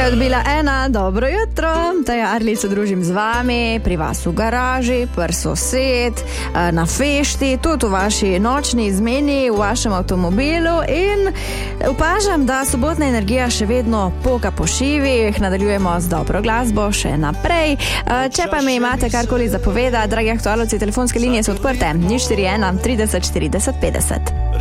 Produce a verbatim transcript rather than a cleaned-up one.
je odbila ena, dobro jutro. Taja Arlič se družim z vami, pri vas v garaži, pri sosed, na fešti, tudi v vaši nočni izmeni, v vašem avtomobilu in opažam, da sobotna energija še vedno poka po šivih, nadaljujemo z dobro glasbo še naprej. Če pa mi imate karkoli zapovedati, dragi aktualovci, telefonske linije so odprte, nič štiri ena trideset štirideset petdeset.